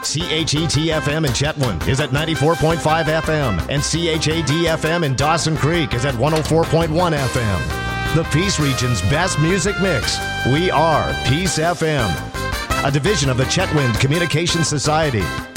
CHET-FM in Chetwynd is at 94.5 FM, and CHAD-FM in Dawson Creek is at 104.1 FM. The Peace Region's best music mix. We are Peace FM, a division of the Chetwynd Communication Society.